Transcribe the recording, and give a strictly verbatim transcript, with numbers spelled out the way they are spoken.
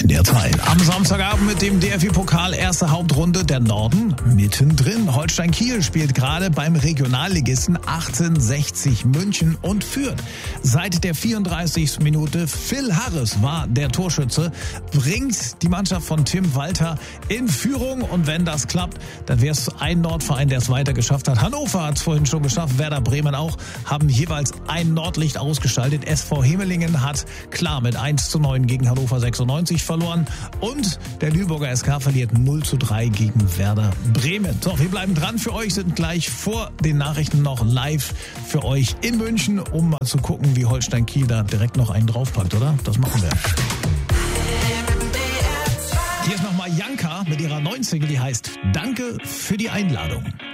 in der Zeit. Am Samstagabend mit dem D F B-Pokal erste Hauptrunde der Norden mittendrin. Holstein Kiel spielt gerade beim Regionalligisten achtzehnhundertsechzig München und führt. Seit der vierunddreißigsten Minute Phil Harris war der Torschütze, bringt die Mannschaft von Tim Walter in Führung und wenn das klappt, dann wäre es ein Nordverein, der es weiter geschafft hat. Hannover hat es vorhin schon geschafft, Werder Bremen auch, haben jeweils ein Nordlicht ausgestaltet. S V Himmelingen hat klar mit eins zu neun gegen Hannover sechsundneunzig verloren und der Lüneburger S K verliert null zu drei gegen Werder Bremen. So, wir bleiben dran für euch, sind gleich vor den Nachrichten noch live für euch in München, um mal zu gucken, wie Holstein Kiel da direkt noch einen draufpackt, oder? Das machen wir. Hier ist nochmal Janka mit ihrer neuen Single, die heißt Danke für die Einladung.